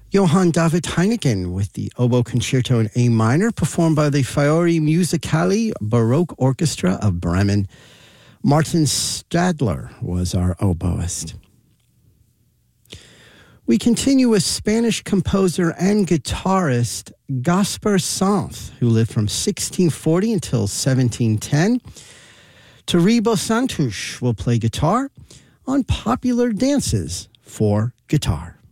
Johann David Heineken with the Oboe Concerto in A minor, performed by the Fiori Musicali Baroque Orchestra of Bremen. Martin Stadler was our oboist. We continue with Spanish composer and guitarist Gaspar Sanz, who lived from 1640 until 1710. Toribo Santos will play guitar on Popular Dances for Guitar.